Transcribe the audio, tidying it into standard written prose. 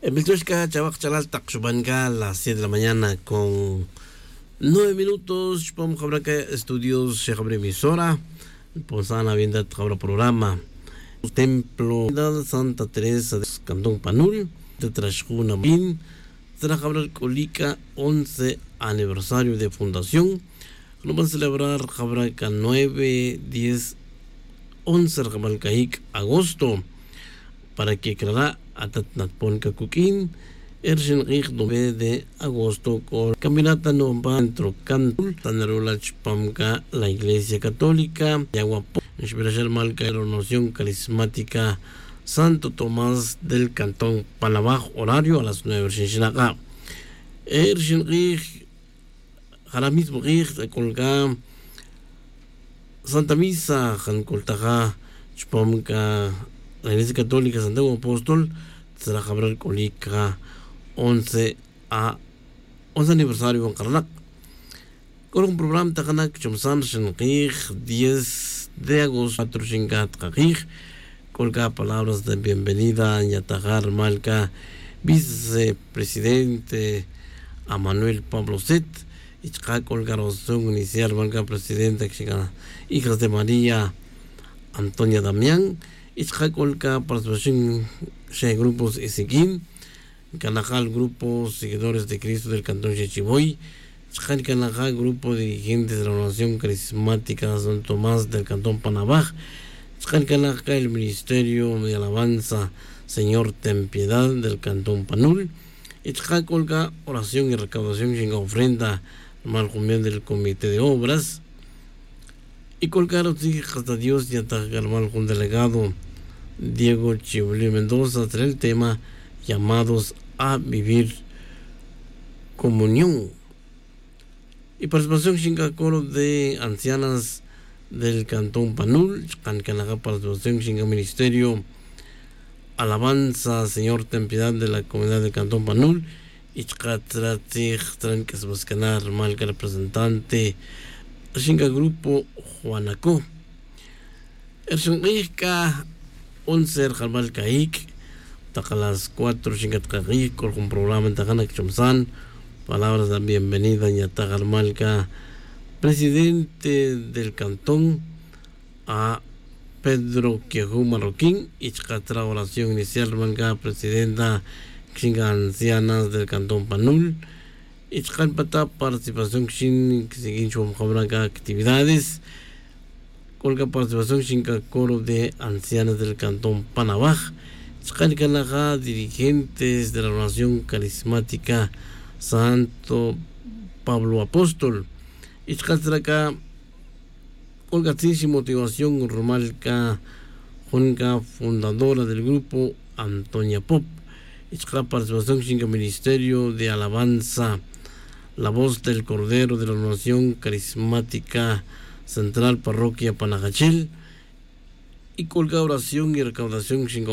Beltushka, Chabak Chalal, Takshubanka, las 7 de la mañana con 9 minutos. Pom Jabraca, estudios, Shejabre emisora, Posana Vienda Jabra programa. Templo de Santa Teresa de Cantón Panul, de Trashjuna Bin, Trajabra Colica, 11 aniversario de fundación. Nos van a celebrar Jabraca 9, 10, 11 Jabalcaíc, agosto, para que creará Atatnatponca Cuquín, Ershin Rig 9 de agosto, con caminata no va entro Cantul, Tanerulach Pamca, la Iglesia Católica, Yaguapo, Inspiración Malca, la Noción Carismática Santo Tomás del Cantón Panabaj, horario a las 9 Shinshinaga. Ershin Rig, ahora mismo Rig, colga Santa Misa, Jancoltaja, Chpamca, la Iglesia Católica Santiago Apóstol, será Jabral Colica 11 aniversario en Karnak. Con un programa Takanak Chomsam Shenqig 10 de agosto 4 Shingat Kajig, colga palabras de bienvenida Yatajar Malca, vicepresidente a Manuel Pablo Set, y colga razón inicial Malca presidenta hijas de María Antonia Damián, y colga participación de grupos Ezequín, Canajal, grupo Seguidores de Cristo del Cantón Chechiboy, Canajal, grupo dirigentes de la Nación Carismática San Tomás del Cantón Panabaj, Canajal, el Ministerio de Alabanza Señor Ten Piedad del Cantón Panul, y colga oración y recaudación sin ofrenda al comienzo del Comité de Obras, y colgar los hijas de Dios y atacar al delegado Diego Chibuli Mendoza trae el tema llamados a vivir comunión, y participación chinga-coro de ancianas del Cantón Panul, Cancanaga participación chinga Ministerio Alabanza Señor Ten Piedad de la comunidad del Cantón Panul, y Chcatratig traen que se buscanar malca representante chinga grupo Juanaco Ershunga 11 Jarbal Caíc, a las 4 Shingat Caíc, con un programa en Tajanak Chomsan, palabras de bienvenida en Yatagarmalca, presidente del cantón, a Pedro Quejú Marroquín, y Chcatra oración inicial, Malca, presidenta Xinga Ancianas del Cantón Panul, y Chcalpata participación Xin, que siguen Chomjabraca actividades. Colga participación Xinca coro de ancianas del Cantón Panabaj, Chcalcanaja, dirigentes de la Nación Carismática Santo Pablo Apóstol, y Chcaltraca Colga Tzishi motivación Romalca Jonca, fundadora del grupo Antonia Pop, y participación Xinca Ministerio de Alabanza La Voz del Cordero de la Nación Carismática Central Parroquia Panajachil, y colga oración y recaudación